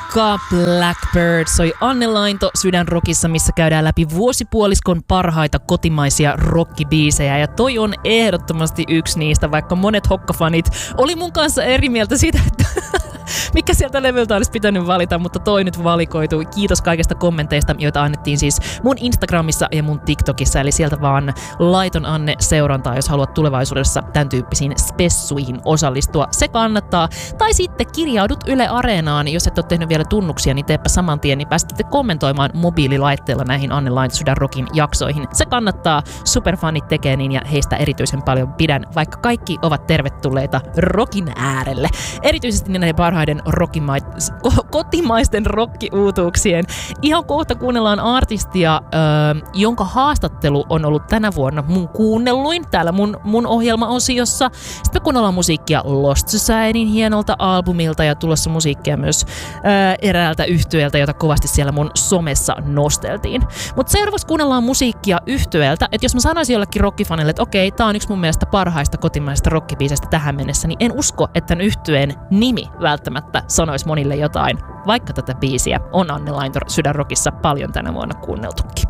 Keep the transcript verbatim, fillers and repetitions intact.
Moikka! Blackbird soi Anne Lainto Sydänrockissa, missä käydään läpi vuosipuoliskon parhaita kotimaisia rockibiisejä. Ja toi on ehdottomasti yksi niistä, vaikka monet hokkafanit oli mun kanssa eri mieltä siitä, että mikä sieltä levyltä olisi pitänyt valita, mutta toi nyt valikoitui. Kiitos kaikista kommenteista, joita annettiin siis mun Instagramissa ja mun TikTokissa, eli sieltä vaan laiton Anne seurantaa, jos haluat tulevaisuudessa tämän tyyppisiin spessuihin osallistua. Se kannattaa. Tai sitten kirjaudut Yle Areenaan, jos et ole tehnyt vielä tunnuksia, niin teepä saman tien, niin pääsette kommentoimaan mobiililaitteella näihin Anne Lainto Sydänrockin jaksoihin. Se kannattaa. Superfanit tekee niin ja heistä erityisen paljon pidän, vaikka kaikki ovat tervetulleita rockin äärelle. Erityisesti näiden parhaiden rockimait, ko- kotimaisten rockiuutuuksien. Ihan kohta kuunnellaan artistia, öö, jonka haastattelu on ollut tänä vuonna mun kuunnelluin täällä mun, mun ohjelma-osiossa. Sitten me kuunnellaan musiikkia Lost Societyn hienolta albumilta ja tulossa musiikkia myös öö, eräältä yhtyeeltä, jota kovasti siellä mun somessa nosteltiin. Mutta seuraavaksi kuunnellaan musiikkia yhtyeeltä, että jos mä sanoisin jollekin rockifanille, että okei, tää on yksi mun mielestä parhaista kotimaisista rockibiiseistä tähän mennessä, niin en usko, että tämän yhtyeen nimi välttämättä sanoisi monille jotain, vaikka tätä biisiä on Anne Lainto Sydänrockissa paljon tänä vuonna kuunneltukin.